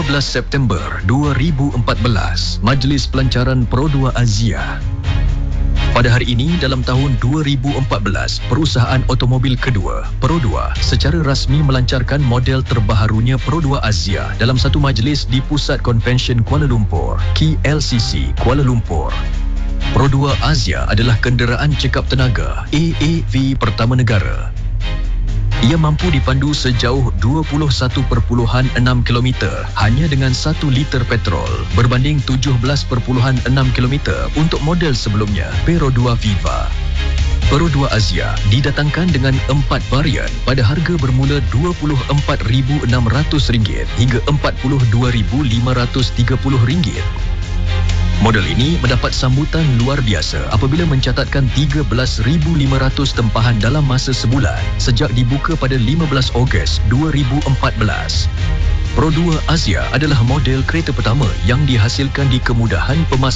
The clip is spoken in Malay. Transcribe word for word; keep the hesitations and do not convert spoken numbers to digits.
belas September dua ribu empat belas, Majlis Pelancaran Pro dua Azia. Pada hari ini, dalam tahun dua ribu empat belas, perusahaan automobil kedua, Pro dua, secara rasmi melancarkan model terbaharunya Pro dua Azia dalam satu majlis di Pusat Convention Kuala Lumpur, K L C C, Kuala Lumpur. Pro dua Azia adalah kenderaan cekap tenaga A A V pertama negara. Ia mampu dipandu sejauh dua puluh satu perpuluhan enam kilometer hanya dengan satu liter petrol berbanding tujuh belas perpuluhan enam kilometer untuk model sebelumnya, Pro dua Viva. Pro dua Azia didatangkan dengan empat varian pada harga bermula dua puluh empat ribu enam ratus ringgit hingga empat puluh dua ribu lima ratus tiga puluh ringgit. Model ini mendapat sambutan luar biasa apabila mencatatkan tiga belas ribu lima ratus tempahan dalam masa sebulan sejak dibuka pada lima belas Ogos dua ribu empat belas. Pro dua Azia adalah model kereta pertama yang dihasilkan di kemudahan pemasaran